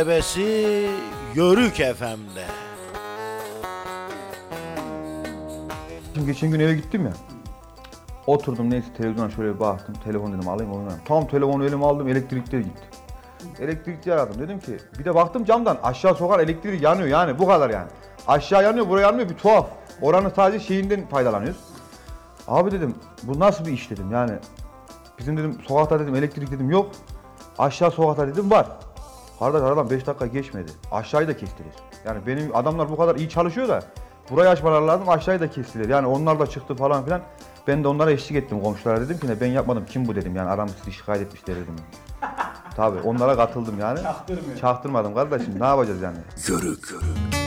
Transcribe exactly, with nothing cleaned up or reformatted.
Bebesi Yörük F M'de. Şimdi geçen gün eve gittim ya. Oturdum neyse televizyona şöyle bir baktım. Telefon dedim alayım oynayayım. Tam telefonu elime aldım, elektrikler gitti. Elektrikçi aradım, dedim ki bir de baktım camdan aşağı sokar elektrik yanıyor, yani bu kadar yani. Aşağı yanıyor, buraya yanmıyor, bir tuhaf. Oranın sadece şeyinden faydalanıyoruz. Abi dedim bu nasıl bir iş dedim, yani bizim dedim sokakta dedim elektrik dedim yok. Aşağı sokakta dedim var. Kardeş aradan beş dakika geçmedi. Aşağıyı da kestiler. Yani benim adamlar bu kadar iyi çalışıyor da burayı açmaları lazım, aşağıyı da kestiler. Yani onlar da çıktı falan filan. Ben de onlara eşlik ettim, komşulara dedim ki ne ben yapmadım, kim bu dedim, yani aramızda şikayet etmişler dedim. Tabii onlara katıldım yani. Çaktırmıyor. Çaktırmadım kardeşim, ne yapacağız yani? Yörük.